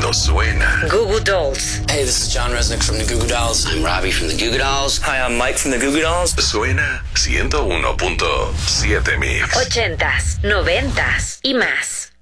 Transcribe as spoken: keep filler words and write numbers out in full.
no suena. Goo Goo Dolls. Hey, this is John Resnick from the Goo Goo Dolls. I'm Robbie from the Goo Goo Dolls. Hi, I'm Mike from the Goo Goo Dolls. Suena ciento uno punto siete Mix. Ochentas, noventas y más.